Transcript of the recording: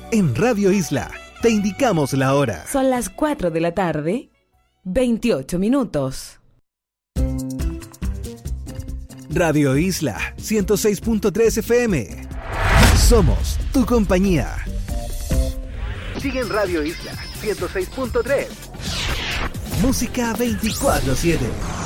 En Radio Isla, te indicamos la hora. Son las 4 de la tarde, 28 minutos. Radio Isla 106.3 FM. Somos tu compañía. Sigue en Radio Isla 106.3. Música 24/7.